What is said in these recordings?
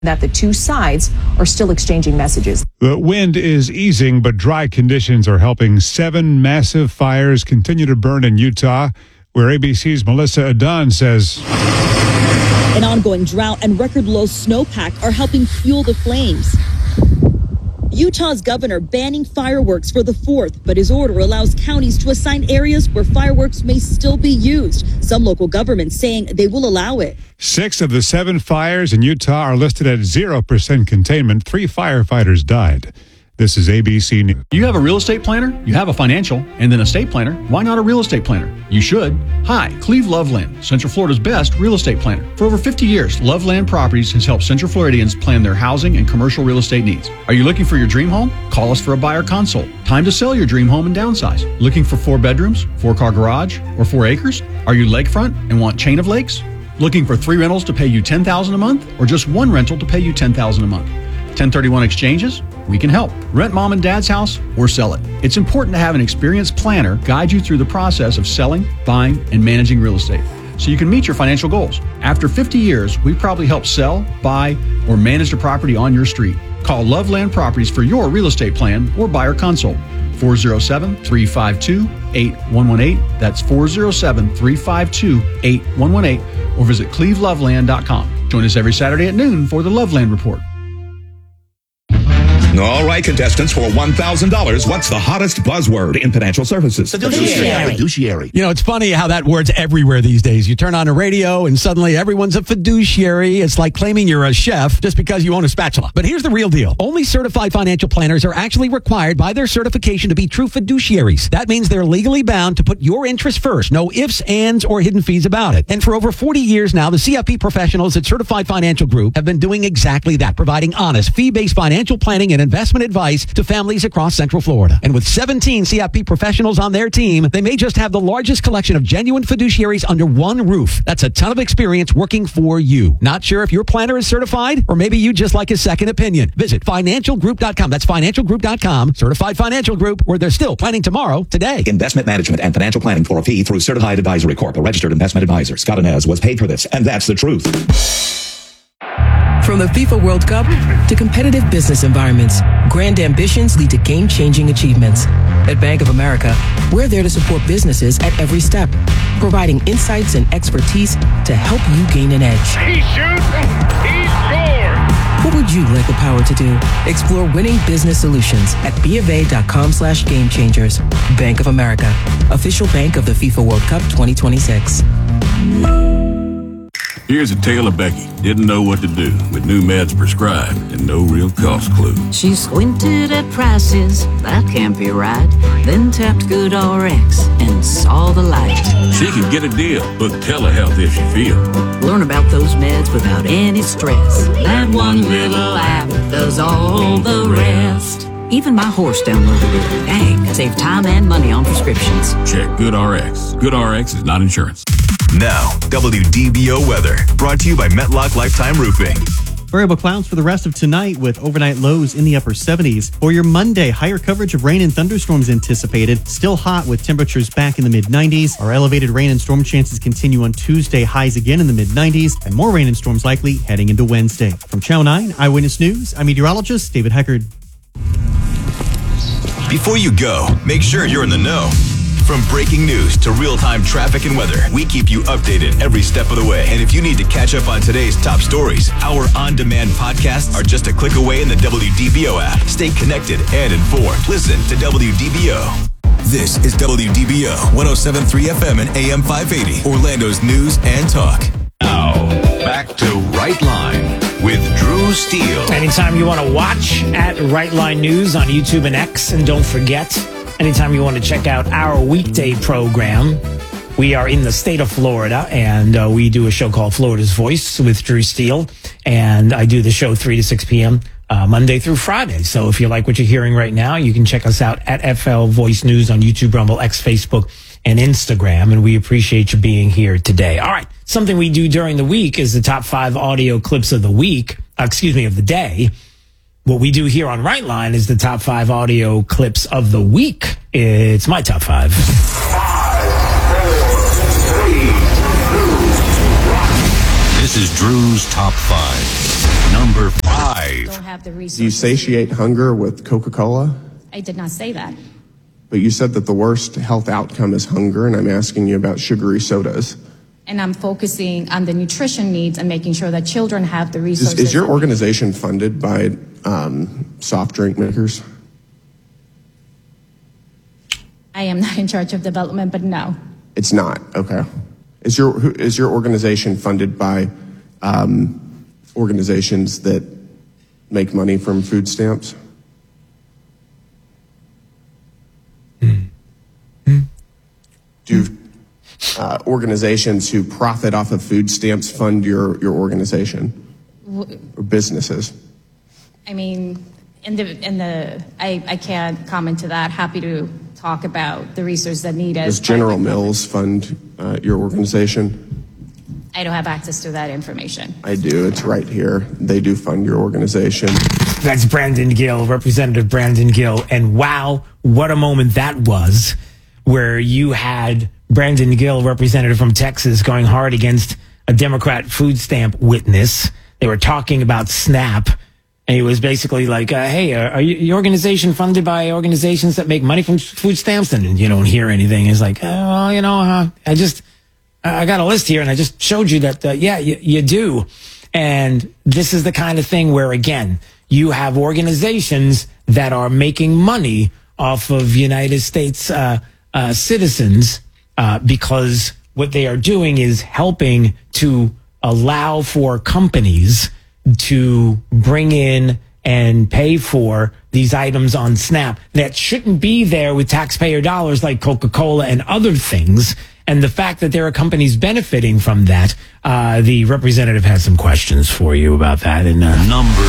that the two sides are still exchanging messages. The wind is easing, but dry conditions are helping 7 massive fires continue to burn in Utah, where ABC's Melissa Adan says an ongoing drought and record low snowpack are helping fuel the flames. Utah's governor banning fireworks for the 4th, but his order allows counties to assign areas where fireworks may still be used. Some local governments saying they will allow it. 6 of the 7 fires in Utah are listed at 0% containment. 3 firefighters died. This is ABC News. You have a real estate planner, you have a financial, and then a estate planner. Why not a real estate planner? You should. Hi, Cleve Loveland, Central Florida's best real estate planner. For over 50 years, Loveland Properties has helped Central Floridians plan their housing and commercial real estate needs. Are you looking for your dream home? Call us for a buyer consult. Time to sell your dream home and downsize. Looking for 4 bedrooms, 4-car garage, or 4 acres? Are you lakefront and want chain of lakes? Looking for 3 rentals to pay you $10,000 a month, or just 1 rental to pay you $10,000 a month? 1031 exchanges? We can help. Rent mom and dad's house or sell it. It's important to have an experienced planner guide you through the process of selling, buying, and managing real estate so you can meet your financial goals. After 50 years, we've probably helped sell, buy, or manage the property on your street. Call Loveland Properties for your real estate plan or buyer consult. 407-352-8118. That's 407-352-8118. Or visit cleveloveland.com. Join us every Saturday at noon for the Loveland Report. All right, contestants, for $1,000, what's the hottest buzzword in financial services? Fiduciary. You know, it's funny how that word's everywhere these days. You turn on the radio and suddenly everyone's a fiduciary. It's like claiming you're a chef just because you own a spatula. But here's the real deal. Only certified financial planners are actually required by their certification to be true fiduciaries. That means they're legally bound to put your interest first. No ifs, ands, or hidden fees about it. And for over 40 years now, the CFP professionals at Certified Financial Group have been doing exactly that, providing honest, fee-based financial planning and investment advice to families across Central Florida. And with 17 CFP professionals on their team, they may just have the largest collection of genuine fiduciaries under one roof. That's a ton of experience working for you. Not sure if your planner is certified, or maybe you just like a second opinion. Visit financialgroup.com. That's financialgroup.com. Certified Financial Group, where they're still planning tomorrow, today. Investment management and financial planning for a fee through Certified Advisory Corp., a registered investment advisor. Scott Inez was paid for this, and that's the truth. From the FIFA World Cup to competitive business environments, grand ambitions lead to game-changing achievements. At Bank of America, we're there to support businesses at every step, providing insights and expertise to help you gain an edge. He shoots, he scores! What would you like the power to do? Explore winning business solutions at BofA.com/gamechangers. Bank of America, official bank of the FIFA World Cup 2026. Here's a tale of Becky. Didn't know what to do with new meds prescribed and no real cost clue. She squinted at prices, that can't be right. Then tapped GoodRx and saw the light. She can get a deal, book telehealth if she feels. Learn about those meds without any stress. That one little app does all the rest. Even my horse downloaded it. Dang, save time and money on prescriptions. Check GoodRx. GoodRx is not insurance. Now, WDBO weather, brought to you by Metlock Lifetime Roofing. Variable clouds for the rest of tonight with overnight lows in the upper 70s. For your Monday, higher coverage of rain and thunderstorms anticipated. Still hot with temperatures back in the mid-90s. Our elevated rain and storm chances continue on Tuesday, highs again in the mid-90s, and more rain and storms likely heading into Wednesday. From Channel 9 Eyewitness News, I'm meteorologist David Heckard. Before you go, make sure you're in the know. From breaking news to real-time traffic and weather, we keep you updated every step of the way. And if you need to catch up on today's top stories, our on-demand podcasts are just a click away in the WDBO app. Stay connected and informed. Listen to WDBO. This is WDBO 107.3 FM and AM 580, Orlando's news and talk. Now, back to Right Line with Drew Steele. Anytime you want to watch at Right Line News on YouTube and X, and don't forget, anytime you want to check out our weekday program, we are in the state of Florida, and we do a show called Florida's Voice with Drew Steele, and I do the show 3 to 6 p.m. Monday through Friday. So if you like what you're hearing right now, you can check us out at FL Voice News on YouTube, Rumble, X, Facebook, and Instagram, and we appreciate you being here today. All right, something we do during the week is the top 5 audio clips of the week, of the day. What we do here on Right Line is the top 5 audio clips of the week. It's my top 5. 5, 4, 3, 2, 1. This is Drew's Top 5. Number 5. Don't have the resources. Do you satiate hunger with Coca-Cola? I did not say that. But you said that the worst health outcome is hunger, and I'm asking you about sugary sodas. And I'm focusing on the nutrition needs and making sure that children have the resources. Is your organization funded by soft drink makers? I am not in charge of development, but no. It's not. Okay. Is your organization funded by organizations that make money from food stamps? Do organizations who profit off of food stamps fund your organization or businesses? I mean, I can't comment to that. Happy to talk about the resources that need. Does General Mills fund your organization? I don't have access to that information. I do. It's right here. They do fund your organization. That's Brandon Gill, Representative Brandon Gill. And wow, what a moment that was, where you had Brandon Gill, representative from Texas, going hard against a Democrat food stamp witness. They were talking about SNAP. And he was basically like, hey, are your organization funded by organizations that make money from food stamps? And you don't hear anything. It's like, well, I got a list here and I just showed you that, yeah, you do. And this is the kind of thing where, again, you have organizations that are making money off of United States citizens because what they are doing is helping to allow for companies to bring in and pay for these items on SNAP that shouldn't be there with taxpayer dollars, like Coca-Cola and other things. And the fact that there are companies benefiting from that, the representative has some questions for you about that. And Number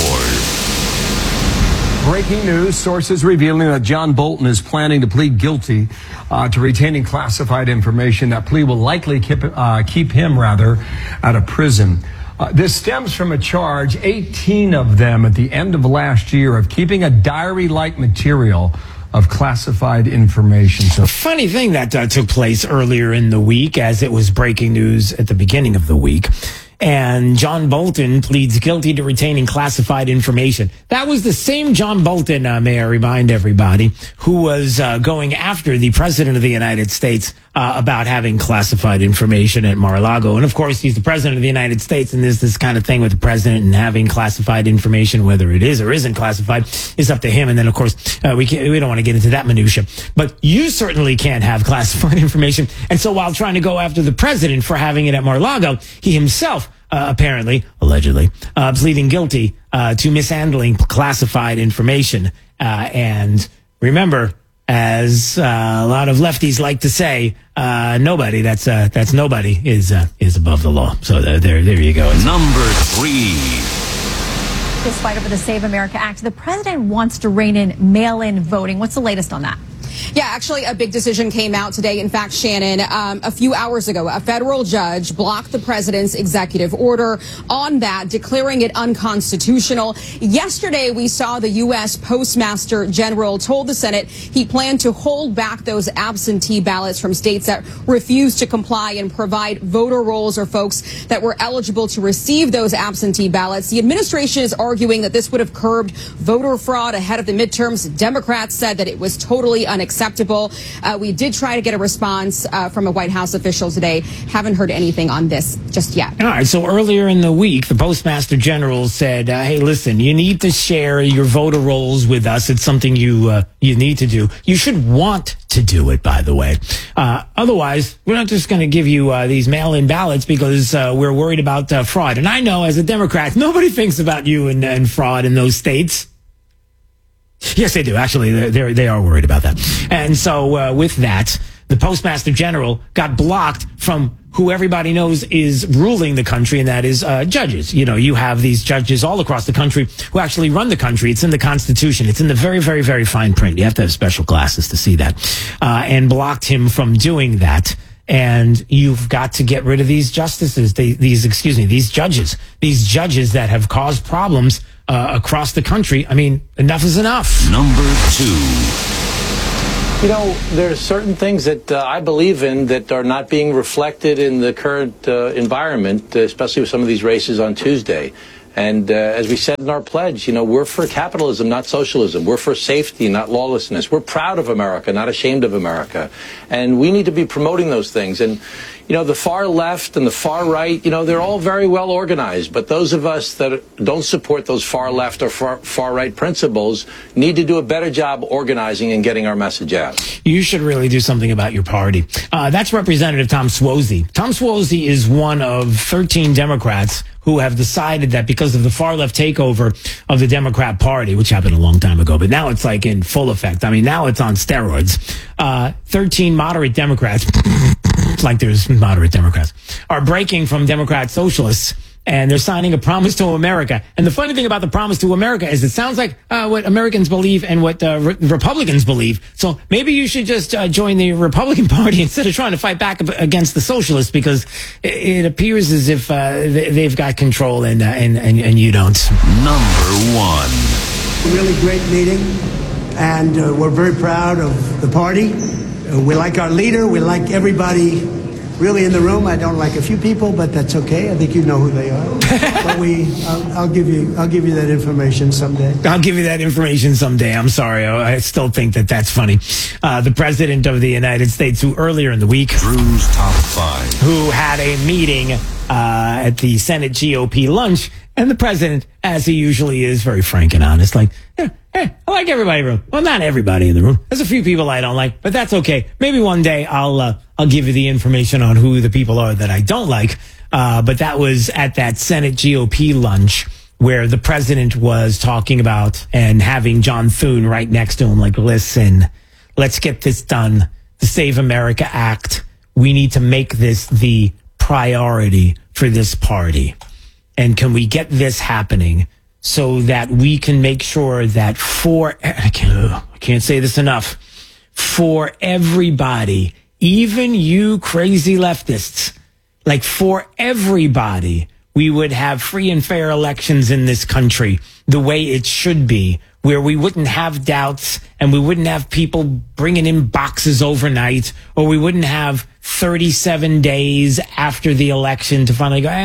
4. Breaking news, sources revealing that John Bolton is planning to plead guilty to retaining classified information. That plea will likely keep him out of prison. This stems from a charge, 18 of them at the end of last year, of keeping a diary-like material of classified information. So, funny thing that took place earlier in the week, as it was breaking news at the beginning of the week. And John Bolton pleads guilty to retaining classified information. That was the same John Bolton, may I remind everybody, who was going after the president of the United States about having classified information at Mar-a-Lago. And of course, he's the president of the United States, and there's this kind of thing with the president and having classified information, whether it is or isn't classified, is up to him. And then, of course, we don't want to get into that minutia. But you certainly can't have classified information. And so while trying to go after the president for having it at Mar-a-Lago, he himself allegedly, pleading guilty to mishandling classified information. And remember, as a lot of lefties like to say, nobody that's nobody is above the law. So there you go. Number 3. This fight over the Save America Act. The president wants to rein in mail-in voting. What's the latest on that? Yeah, actually, a big decision came out today. In fact, Shannon, a few hours ago, a federal judge blocked the president's executive order on that, declaring it unconstitutional. Yesterday, we saw the U.S. Postmaster General told the Senate he planned to hold back those absentee ballots from states that refused to comply and provide voter rolls or folks that were eligible to receive those absentee ballots. The administration is arguing that this would have curbed voter fraud ahead of the midterms. Democrats said that it was totally unacceptable. We did try to get a response from a White House official today. Haven't heard anything on this just yet. All right. So earlier in the week, the Postmaster General said, hey, listen, you need to share your voter rolls with us. It's something you need to do. You should want to do it, by the way. Otherwise, we're not just going to give you these mail-in ballots because we're worried about fraud. And I know, as a Democrat, nobody thinks about you and fraud in those states. Yes, they do. Actually, they are worried about that. And so with that, the Postmaster General got blocked from who everybody knows is ruling the country, and that is judges. You know, you have these judges all across the country who actually run the country. It's in the Constitution. It's in the very, very, very fine print. You have to have special glasses to see that. And blocked him from doing that. And you've got to get rid of these justices, these judges that have caused problems across the country. I mean, enough is enough. Number 2. You know, there are certain things that I believe in that are not being reflected in the current environment, especially with some of these races on Tuesday. And as we said in our pledge, we're for capitalism, not socialism. We're for safety, not lawlessness. We're proud of America, not ashamed of America. And we need to be promoting those things. And, the far left and the far right, they're all very well organized. But those of us that don't support those far left or far right principles need to do a better job organizing and getting our message out. You should really do something about your party. That's Representative Tom Suozzi. Tom Suozzi is one of 13 Democrats who have decided that because of the far left takeover of the Democrat Party, which happened a long time ago, but now it's like in full effect. I mean, now it's on steroids. 13 moderate Democrats, like there's moderate Democrats, are breaking from Democrat socialists, and they're signing a promise to America. And the funny thing about the promise to America is it sounds like what Americans believe and what Republicans believe. So maybe you should just join the Republican Party instead of trying to fight back against the socialists, because it appears as if they've got control and you don't. Number one. Really great meeting, and we're very proud of the party. We like our leader. We like everybody really in the room. I don't like a few people, but that's okay. I think you know who they are. But I'll give you that information someday. I'll give you that information someday. I'm sorry. I still think that's funny. The President of the United States, who earlier in the week, Drew's Top 5, who had a meeting at the Senate GOP lunch, and the President, as he usually is, very frank and honest, like, hey, I like everybody in the room. Well, not everybody in the room. There's a few people I don't like, but that's okay. Maybe one day I'll give you the information on who the people are that I don't like. But that was at that Senate GOP lunch where the president was talking about and having John Thune right next to him, like, listen, let's get this done. The Save America Act. We need to make this the priority for this party. And can we get this happening so that we can make sure that I can't say this enough, for everybody, even you crazy leftists, like for everybody, we would have free and fair elections in this country the way it should be, where we wouldn't have doubts and we wouldn't have people bringing in boxes overnight, or we wouldn't have 37 days after the election to finally go,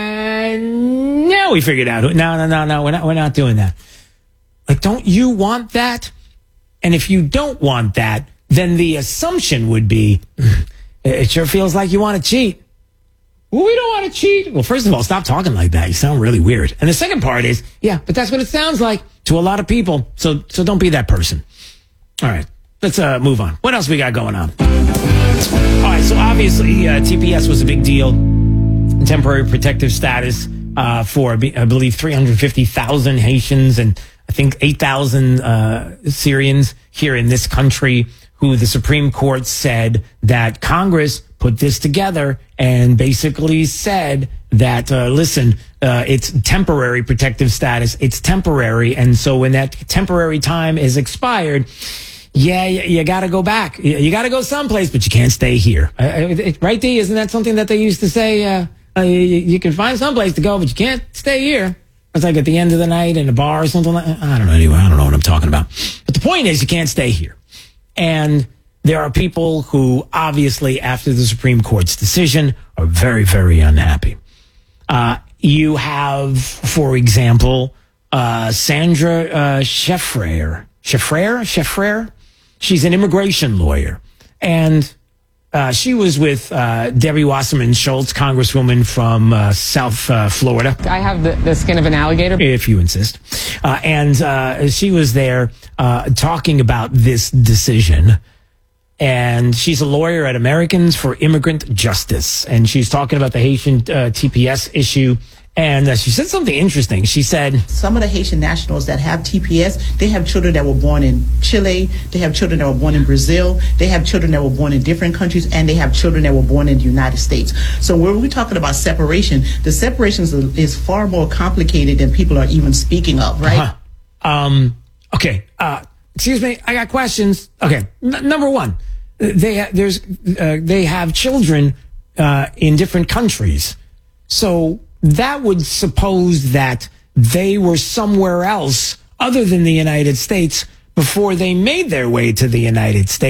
no, we figured out. No, we're not doing that. Like, don't you want that? And if you don't want that, then the assumption would be, it sure feels like you want to cheat. Well, we don't want to cheat. Well, first of all, stop talking like that. You sound really weird. And the second part is, yeah, but that's what it sounds like to a lot of people. So don't be that person. All right, let's move on. What else we got going on? All right, so obviously TPS was a big deal. Temporary protective status for, I believe, 350,000 Haitians and I think 8,000 Syrians here in this country, who the Supreme Court said that Congress put this together and basically said that, listen, it's temporary protective status. It's temporary. And so when that temporary time is expired, yeah, you got to go back. You got to go someplace, but you can't stay here. Right, D? Isn't that something that they used to say? You can find someplace to go, but you can't stay here. It's like at the end of the night in a bar or something like that. I don't know. Anyway, I don't know what I'm talking about. But the point is, you can't stay here. And there are people who obviously, after the Supreme Court's decision, are very, very unhappy. You have, for example, Sandra Sheffrere. She's an immigration lawyer. And she was with Debbie Wasserman Schultz, Congresswoman from South Florida. I have the skin of an alligator. If you insist. And she was there talking about this decision. And she's a lawyer at Americans for Immigrant Justice. And she's talking about the Haitian TPS issue. And she said something interesting. She said, some of the Haitian nationals that have TPS, they have children that were born in Chile, they have children that were born in Brazil, they have children that were born in different countries, and they have children that were born in the United States. So when we're talking about separation, the separation is far more complicated than people are even speaking of, right? Okay. Excuse me, I got questions. Okay. Number one, they have children in different countries. So that would suppose that they were somewhere else other than the United States before they made their way to the United States.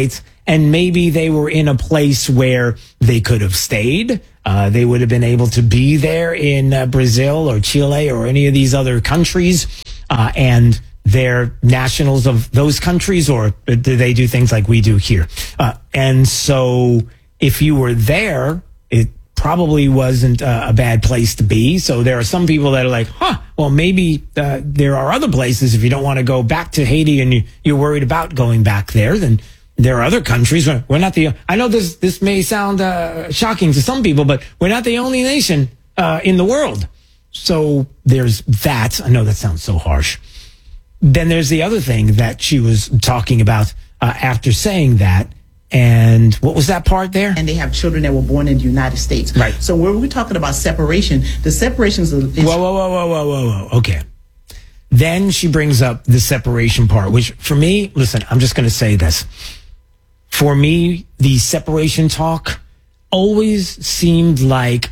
and maybe they were in a place where they could have stayed. They would have been able to be there in Brazil or Chile or any of these other countries, and they're nationals of those countries, or do they do things like we do here? And so if you were there, it probably wasn't a bad place to be. So there are some people that are like, well, maybe there are other places. If you don't want to go back to Haiti and you're worried about going back there, then there are other countries. We're not I know this may sound shocking to some people, but we're not the only nation in the world. So there's that. I know that sounds so harsh. Then there's the other thing that she was talking about after saying that. And what was that part there? And they have children that were born in the United States. Right. So when we're talking about separation, the separations is Whoa. Okay. Then she brings up the separation part, which for me, listen, I'm just going to say this. For me, the separation talk always seemed like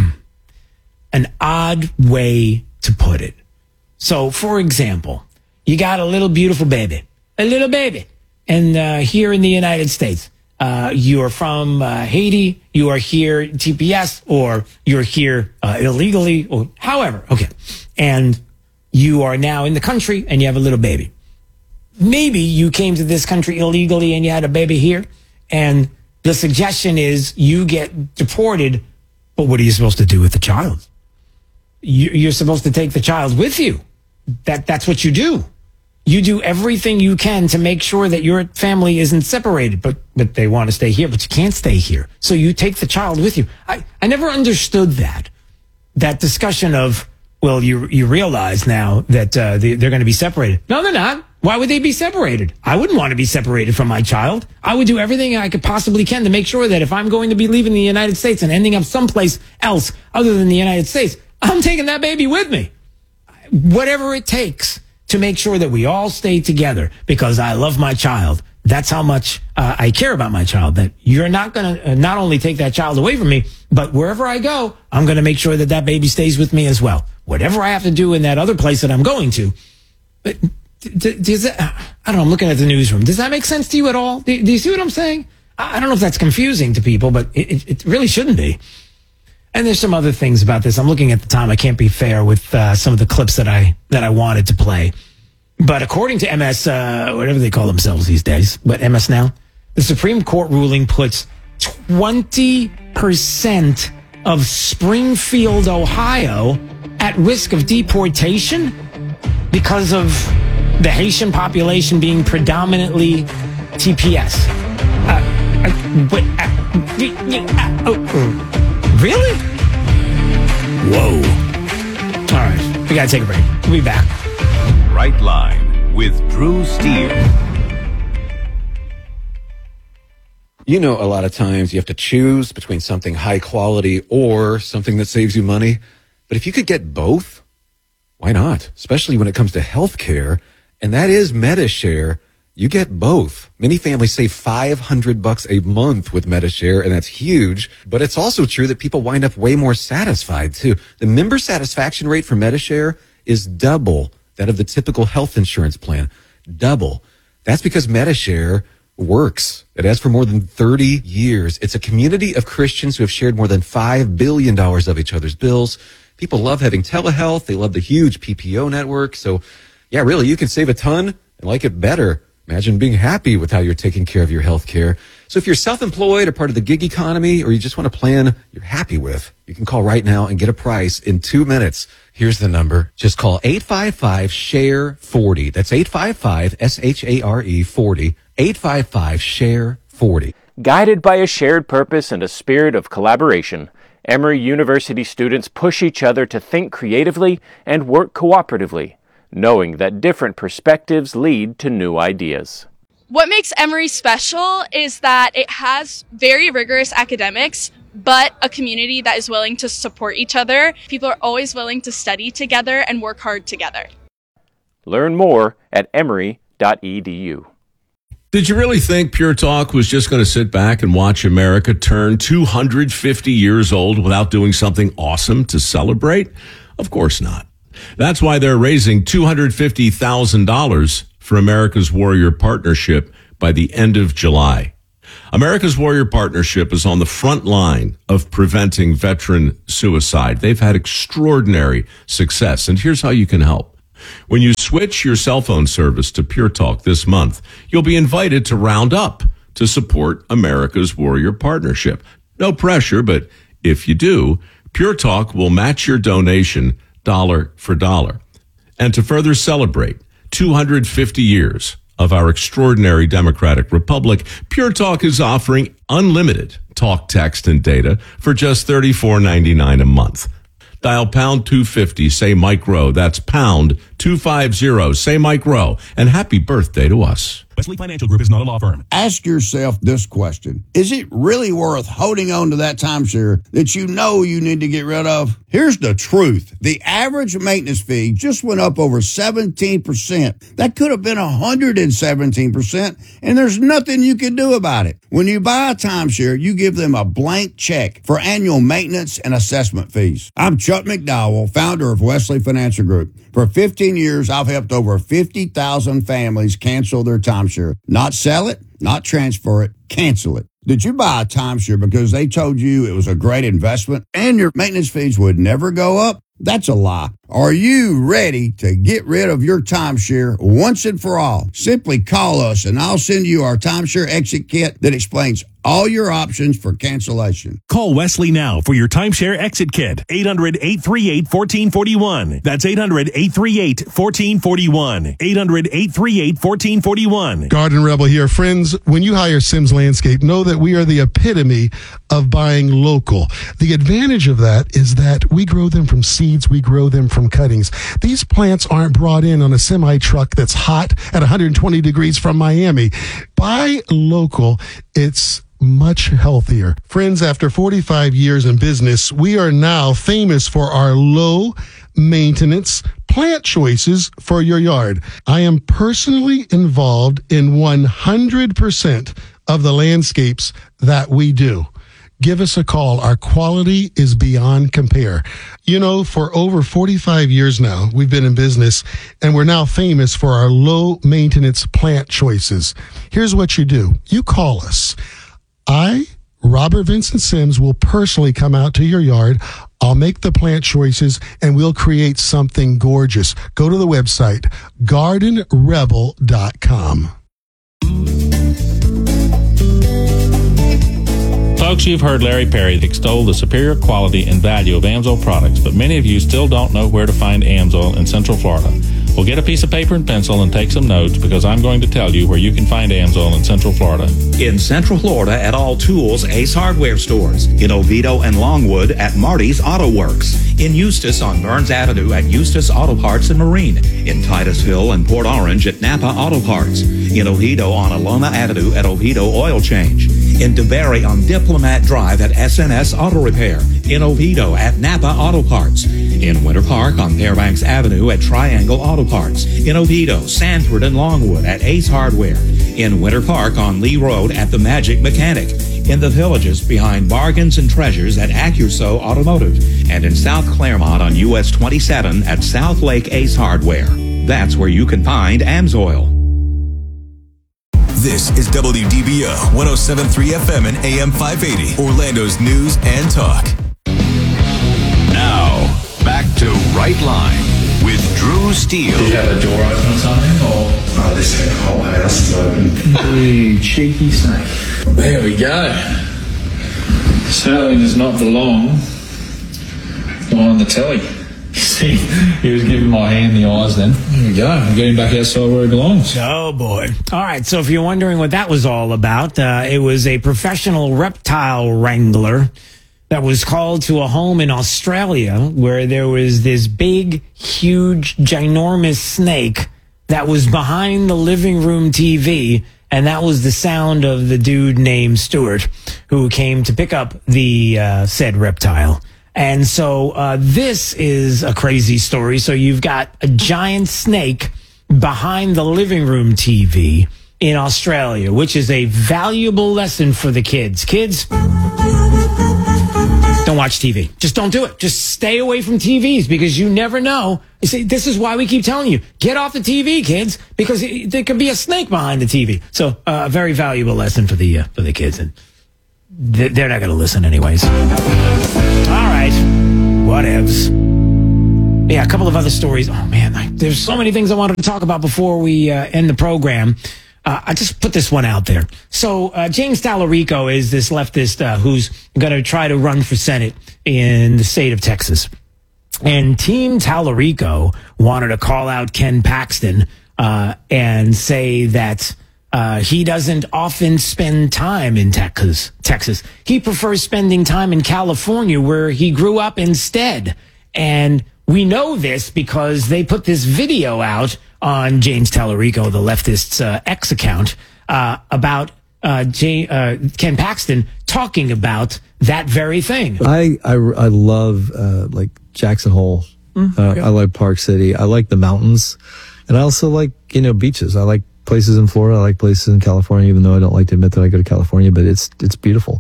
an odd way to put it. So, for example, you got a little beautiful baby, and here in the United States, you are from Haiti, you are here TPS, or you're here illegally, or however, okay, and you are now in the country and you have a little baby. Maybe you came to this country illegally and you had a baby here, and the suggestion is you get deported, but what are you supposed to do with the child? You're supposed to take the child with you. That's what you do. You do everything you can to make sure that your family isn't separated, but they want to stay here, but you can't stay here. So you take the child with you. I never understood that discussion of, well, you realize now that they're going to be separated. No, they're not. Why would they be separated? I wouldn't want to be separated from my child. I would do everything I could possibly can to make sure that if I'm going to be leaving the United States and ending up someplace else other than the United States, I'm taking that baby with me. Whatever it takes to make sure that we all stay together, because I love my child. That's how much I care about my child, that you're not going to not only take that child away from me, but wherever I go, I'm going to make sure that that baby stays with me as well. Whatever I have to do in that other place that I'm going to. But does that, I don't know, I'm looking at the newsroom. Does that make sense to you at all? Do you see what I'm saying? I don't know if that's confusing to people, but it really shouldn't be. And there's some other things about this. I'm looking at the time. I can't be fair with some of the clips that I wanted to play. But according to MS, whatever they call themselves these days, but MS Now, the Supreme Court ruling puts 20% of Springfield, Ohio, at risk of deportation because of the Haitian population being predominantly TPS. Really? Whoa. All right. We got to take a break. We'll be back. Right Line with Drew Steele. You know, a lot of times you have to choose between something high quality or something that saves you money. But if you could get both, why not? Especially when it comes to health care. And that is MediShare. You get both. Many families save $500 a month with MediShare, and that's huge. But it's also true that people wind up way more satisfied, too. The member satisfaction rate for MediShare is double that of the typical health insurance plan. Double. That's because MediShare works. It has for more than 30 years. It's a community of Christians who have shared more than $5 billion of each other's bills. People love having telehealth. They love the huge PPO network. So, yeah, really, you can save a ton and like it better. Imagine being happy with how you're taking care of your health care. So if you're self-employed or part of the gig economy, or you just want a plan you're happy with, you can call right now and get a price in 2 minutes. Here's the number. Just call 855-SHARE-40. That's 855-SHARE-40. 855-SHARE-40. Guided by a shared purpose and a spirit of collaboration, Emory University students push each other to think creatively and work cooperatively, knowing that different perspectives lead to new ideas. What makes Emory special is that it has very rigorous academics, but a community that is willing to support each other. People are always willing to study together and work hard together. Learn more at emory.edu. Did you really think Pure Talk was just going to sit back and watch America turn 250 years old without doing something awesome to celebrate? Of course not. That's why they're raising $250,000 for America's Warrior Partnership by the end of July. America's Warrior Partnership is on the front line of preventing veteran suicide. They've had extraordinary success, and here's how you can help. When you switch your cell phone service to Pure Talk this month, you'll be invited to round up to support America's Warrior Partnership. No pressure, but if you do, Pure Talk will match your donation dollar for dollar. And to further celebrate 250 years of our extraordinary democratic republic, Pure Talk is offering unlimited talk, text, and data for just $34.99 a month. Dial pound 250, say Mike Rowe. That's pound 250, say Mike Rowe. And happy birthday to us. Wesley Financial Group is not a law firm. Ask yourself this question. Is it really worth holding on to that timeshare that you know you need to get rid of? Here's the truth. The average maintenance fee just went up over 17%. That could have been 117%, and there's nothing you can do about it. When you buy a timeshare, you give them a blank check for annual maintenance and assessment fees. I'm Chuck McDowell, founder of Wesley Financial Group. For 15 years, I've helped over 50,000 families cancel their timeshare. Not sell it, not transfer it, cancel it. Did you buy a timeshare because they told you it was a great investment and your maintenance fees would never go up? That's a lie. Are you ready to get rid of your timeshare once and for all? Simply call us and I'll send you our timeshare exit kit that explains all your options for cancellation. Call Wesley now for your timeshare exit kit. 800-838-1441. That's 800-838-1441. 800-838-1441. Garden Rebel here. Friends, when you hire Sims Landscape, know that we are the epitome of buying local. The advantage of that is that we grow them from seeds, we grow them from cuttings. These plants aren't brought in on a semi-truck that's hot at 120 degrees from Miami. Buy local. It's much healthier. Friends, after 45 years in business, we are now famous for our low maintenance plant choices for your yard. I am personally involved in 100% of the landscapes that we do. Give us a call. Our quality is beyond compare. You know, for over 45 years now, we've been in business, and we're now famous for our low maintenance plant choices. Here's what you do. You call us. Robert Vincent Sims, will personally come out to your yard. I'll make the plant choices and we'll create something gorgeous. Go to the website, gardenrebel.com. Folks, you've heard Larry Perry extol the superior quality and value of Amsoil products, but many of you still don't know where to find Amsoil in Central Florida. Well, get a piece of paper and pencil and take some notes, because I'm going to tell you where you can find Amsoil in Central Florida. In Central Florida at all Tools Ace Hardware stores. In Oviedo and Longwood at Marty's Auto Works. In Eustis on Burns Avenue at Eustis Auto Parts and Marine. In Titusville and Port Orange at Napa Auto Parts. In Oviedo on Alona Avenue at Oviedo Oil Change. In DeBerry on Diplomat Drive at SNS Auto Repair. In Oviedo at Napa Auto Parts. In Winter Park on Fairbanks Avenue at Triangle Auto Parts. In Oviedo, Sanford, and Longwood at Ace Hardware. In Winter Park on Lee Road at The Magic Mechanic. In the Villages behind Bargains and Treasures at Accuso Automotive. And in South Claremont on US 27 at South Lake Ace Hardware. That's where you can find Amsoil. This is WDBO 107.3 FM and AM 580, Orlando's news and talk. Now, back to Right Line with Drew Steele. Did you have a door open or something? Or? Oh, this whole house is open. You cheeky snake. There we go. Certainly does not belong on the telly. See, he was giving my hand the eyes then. There we go. I'm getting back outside where he belongs. Oh, boy. All right, so if you're wondering what that was all about, it was a professional reptile wrangler that was called to a home in Australia where there was this big, huge, ginormous snake that was behind the living room TV, and that was the sound of the dude named Stuart who came to pick up the said reptile. And so this is a crazy story. So you've got a giant snake behind the living room TV in Australia, which is a valuable lesson for the kids. Kids, Don't watch TV. Just don't do it. Just stay away from TVs because you never know. You see, this is why we keep telling you, get off the TV, kids, because there could be a snake behind the TV. So a very valuable lesson for the kids, and they're not going to listen anyways. All right, whatevs. Yeah, a couple of other stories. Oh man, there's so many things I wanted to talk about before we end the program. I just put this one out there. So James Tallarico is this leftist who's going to try to run for Senate in the state of Texas. And Team Tallarico wanted to call out Ken Paxton and say that he doesn't often spend time in Texas. He prefers spending time in California, where he grew up instead. And we know this because they put this video out on James Tallarico, the leftist's X account, about Ken Paxton talking about that very thing. I love like Jackson Hole. I like Park City. I like the mountains, and I also like beaches. I like places in Florida. I like places in California, even though I don't like to admit that I go to California. But it's beautiful.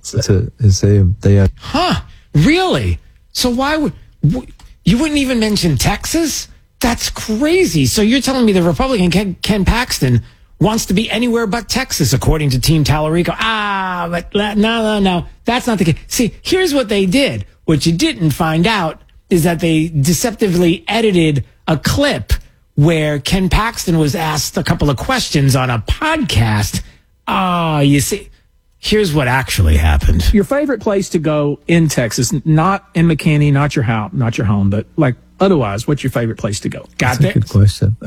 Really? So why would you wouldn't even mention Texas? That's crazy. So you're telling me the Republican Ken Paxton wants to be anywhere but Texas, according to Team Tallarico. But no. That's not the case. See, here's what they did. What you didn't find out is that they deceptively edited a clip where Ken Paxton was asked a couple of questions on a podcast. You see, here's what actually happened. Your favorite place to go in Texas, not in McKinney, not your home, but like otherwise, what's your favorite place to go? That's a good question.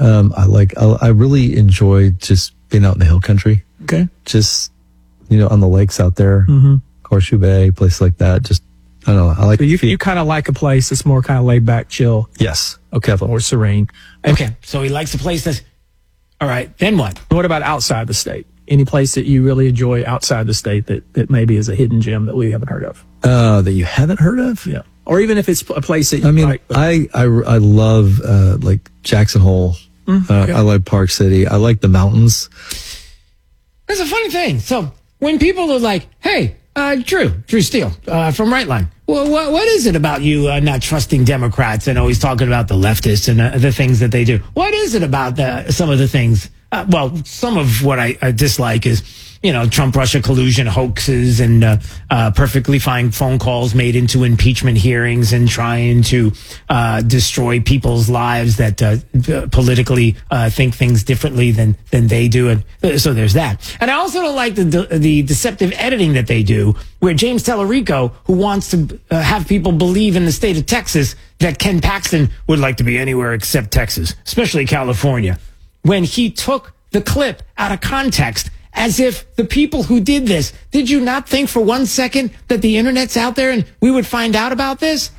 I really enjoy just being out in the hill country. Okay. Just, on the lakes out there, Horseshoe Bay, places like that. Just, I don't know. I like. So you kind of like a place that's more kind of laid back, chill. Yes. Okay. More serene. Okay. So he likes a place that's, all right. Then what? What about outside the state? Any place that you really enjoy outside the state that maybe is a hidden gem that we haven't heard of? That you haven't heard of? Yeah. Or even if it's a place that you like. I love like Jackson Hole. Okay. I like Park City. I like the mountains. That's a funny thing. So when people are like, hey, Drew Steele from Rightline, well, what is it about you not trusting Democrats and always talking about the leftists and the things that they do? What is it about some of the things? Some of what I dislike is, Trump-Russia collusion hoaxes and perfectly fine phone calls made into impeachment hearings and trying to destroy people's lives that politically think things differently than they do. And so there's that. And I also don't like the deceptive editing that they do, where James Tallarico, who wants to have people believe in the state of Texas that Ken Paxton would like to be anywhere except Texas, especially California, when he took the clip out of context, as if the people who did this, did you not think for 1 second that the internet's out there and we would find out about this?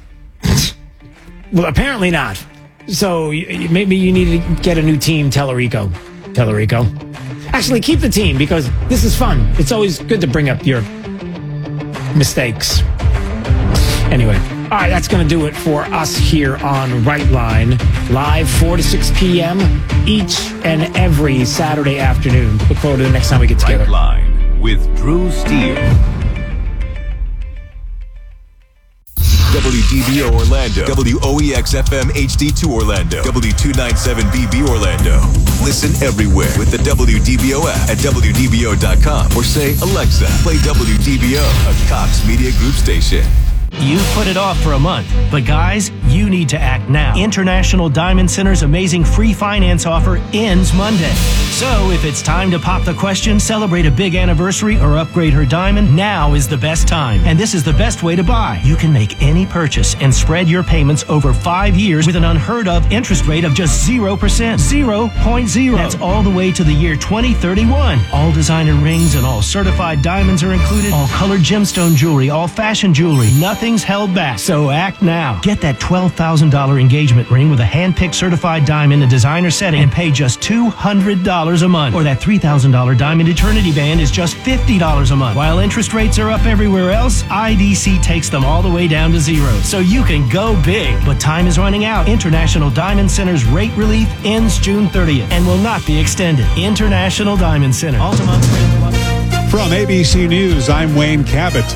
Well, apparently not. So maybe you need to get a new team, Tallarico. Actually, keep the team because this is fun. It's always good to bring up your mistakes. Anyway, all right, that's going to do it for us here on Rightline, live 4 to 6 p.m. each and every Saturday afternoon. Look forward to the next time we get together. Rightline with Drew Steele. WDBO Orlando, WOEX FM HD2 Orlando, W297BB Orlando. Listen everywhere with the WDBO app at WDBO.com or say, Alexa, play WDBO, a Cox Media Group station. You've put it off for a month, but guys, you need to act now. International Diamond Center's amazing free finance offer ends Monday. So if it's time to pop the question, celebrate a big anniversary, or upgrade her diamond, now is the best time. And this is the best way to buy. You can make any purchase and spread your payments over 5 years with an unheard of interest rate of just 0%. 0.0. That's all the way to the year 2031. All designer rings and all certified diamonds are included. All colored gemstone jewelry, all fashion jewelry. Nothing's held back. So act now. Get that $12,000 engagement ring with a hand-picked certified diamond, a designer setting, and pay just $200 a month. Or that $3,000 diamond eternity band is just $50 a month. While interest rates are up everywhere else, IDC takes them all the way down to zero. So you can go big. But time is running out. International Diamond Center's rate relief ends June 30th and will not be extended. International Diamond Center. From ABC News, I'm Wayne Cabot.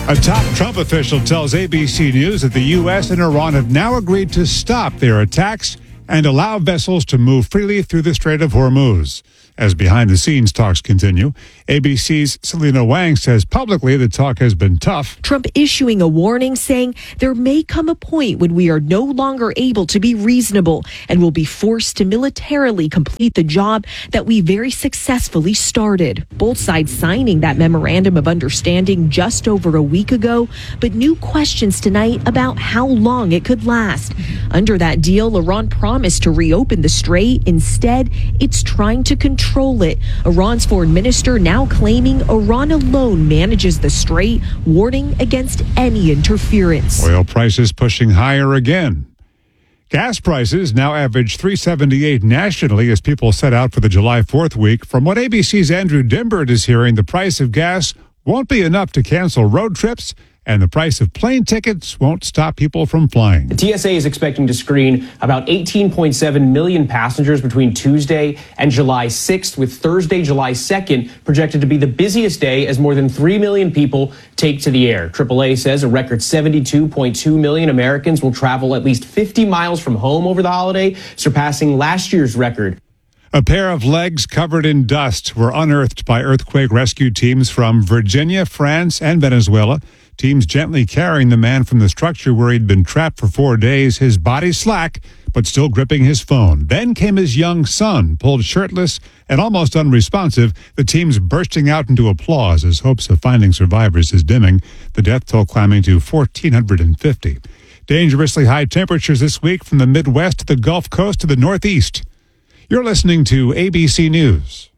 A top Trump official tells ABC News that the U.S. and Iran have now agreed to stop their attacks and allow vessels to move freely through the Strait of Hormuz. As behind-the-scenes talks continue, ABC's Selena Wang says publicly the talk has been tough. Trump issuing a warning saying there may come a point when we are no longer able to be reasonable and will be forced to militarily complete the job that we very successfully started. Both sides signing that memorandum of understanding just over a week ago, but new questions tonight about how long it could last. Under that deal, Iran promised to reopen the strait. Instead, it's trying to control it. Iran's foreign minister now claiming Iran alone manages the strait, warning against any interference. Oil prices pushing higher again. Gas prices now average $3.78 nationally as people set out for the July 4th week. From what ABC's Andrew Dimbert is hearing, the price of gas won't be enough to cancel road trips, and the price of plane tickets won't stop people from flying. The TSA is expecting to screen about 18.7 million passengers between Tuesday and July 6th, with Thursday, July 2nd, projected to be the busiest day as more than 3 million people take to the air. AAA says a record 72.2 million Americans will travel at least 50 miles from home over the holiday, surpassing last year's record. A pair of legs covered in dust were unearthed by earthquake rescue teams from Virginia, France, and Venezuela. Teams gently carrying the man from the structure where he'd been trapped for 4 days, his body slack, but still gripping his phone. Then came his young son, pulled shirtless and almost unresponsive, the teams bursting out into applause as hopes of finding survivors is dimming, the death toll climbing to 1,450. Dangerously high temperatures this week from the Midwest to the Gulf Coast to the Northeast. You're listening to ABC News.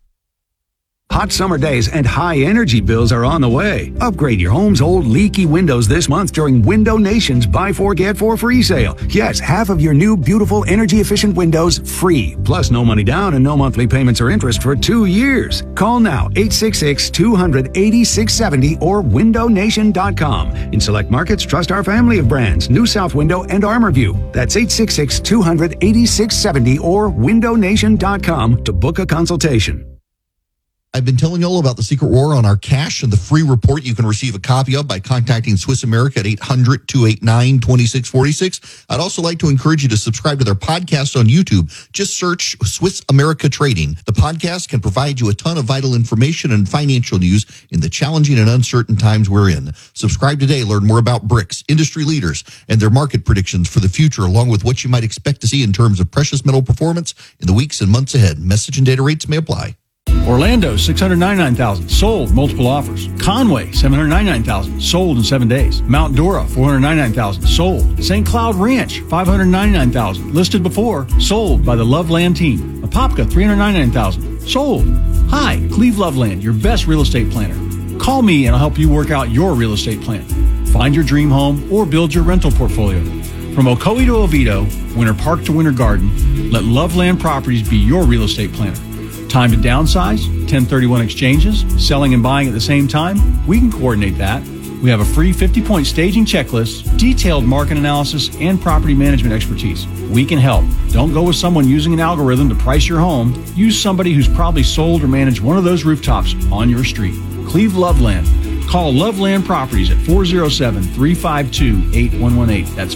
Hot summer days and high energy bills are on the way. Upgrade your home's old leaky windows this month during Window Nation's Buy 4 Get 4 free sale. Yes, half of your new beautiful energy efficient windows free. Plus no money down and no monthly payments or interest for 2 years. Call now 866-200-8670 or windownation.com. In select markets, trust our family of brands, New South Window and ArmorView. That's 866-200-8670 or windownation.com to book a consultation. I've been telling you all about the Secret War on our cash and the free report you can receive a copy of by contacting Swiss America at 800-289-2646. I'd also like to encourage you to subscribe to their podcast on YouTube. Just search Swiss America Trading. The podcast can provide you a ton of vital information and financial news in the challenging and uncertain times we're in. Subscribe today. Learn more about BRICS, industry leaders, and their market predictions for the future, along with what you might expect to see in terms of precious metal performance in the weeks and months ahead. Message and data rates may apply. Orlando, $699,000, sold, multiple offers. Conway, $799,000, sold in 7 days. Mount Dora, $499,000, sold. St. Cloud Ranch, $599,000, listed before, sold by the Loveland team. Apopka, $399,000, sold. Hi, Cleve Loveland, your best real estate planner. Call me and I'll help you work out your real estate plan. Find your dream home or build your rental portfolio. From Ocoee to Oviedo, Winter Park to Winter Garden, let Loveland Properties be your real estate planner. Time to downsize, 1031 exchanges, selling and buying at the same time? We can coordinate that. We have a free 50-point staging checklist, detailed market analysis, and property management expertise. We can help. Don't go with someone using an algorithm to price your home. Use somebody who's probably sold or managed one of those rooftops on your street. Cleve Loveland. Call Loveland Properties at 407-352-8118. That's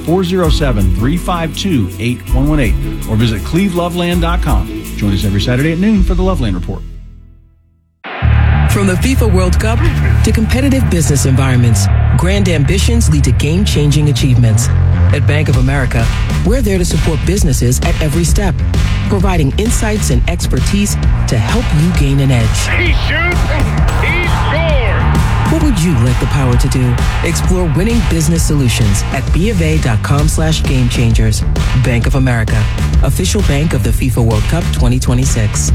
407-352-8118. Or visit cleveloveland.com. Join us every Saturday at noon for the Loveland Report. From the FIFA World Cup to competitive business environments, grand ambitions lead to game-changing achievements. At Bank of America, we're there to support businesses at every step, providing insights and expertise to help you gain an edge. He shoots, he scores! What would you like the power to do? Explore winning business solutions at BofA.com/gamechangers. Bank of America, official bank of the FIFA World Cup 2026.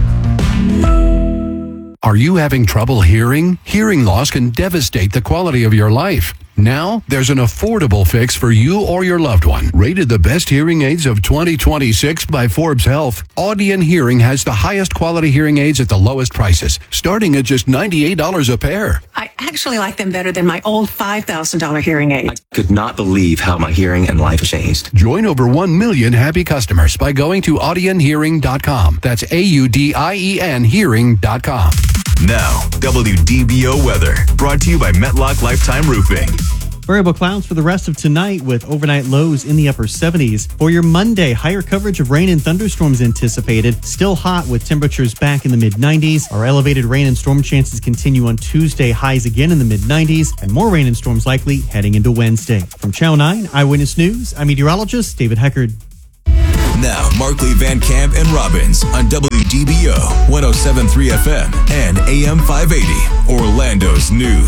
Are you having trouble hearing? Hearing loss can devastate the quality of your life. Now, there's an affordable fix for you or your loved one. Rated the best hearing aids of 2026 by Forbes Health, Audion Hearing has the highest quality hearing aids at the lowest prices, starting at just $98 a pair. I actually like them better than my old $5,000 hearing aid. I could not believe how my hearing and life changed. Join over 1 million happy customers by going to audionhearing.com. That's AUDIEN hearing.com. Now, WDBO weather, brought to you by Metlock Lifetime Roofing. Variable clouds for the rest of tonight with overnight lows in the upper 70s. For your Monday, higher coverage of rain and thunderstorms anticipated. Still hot with temperatures back in the mid-90s. Our elevated rain and storm chances continue on Tuesday, highs again in the mid-90s, and more rain and storms likely heading into Wednesday. From Channel 9 Eyewitness News, I'm meteorologist David Heckard. Now, Markley, Van Camp, and Robbins on WDBO 107.3 FM and AM 580, Orlando's news.